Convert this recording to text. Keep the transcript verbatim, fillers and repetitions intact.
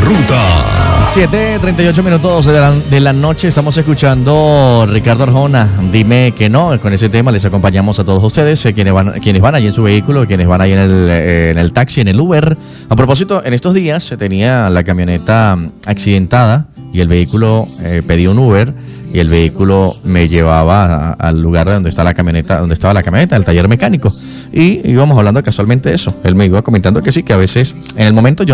ruta. siete treinta y ocho minutos de la, de la noche. Estamos escuchando Ricardo Arjona, Dime que no. Con ese tema les acompañamos a todos ustedes, eh, quienes van quienes van ahí en su vehículo, quienes van ahí en el, eh, en el taxi, en el Uber. A propósito, en estos días se tenía la camioneta accidentada y el vehículo eh, pedía un Uber y el vehículo me llevaba a, al lugar donde está la camioneta, donde estaba la camioneta, el taller mecánico. Y íbamos hablando casualmente de eso. Él me iba comentando que sí, que a veces en el momento yo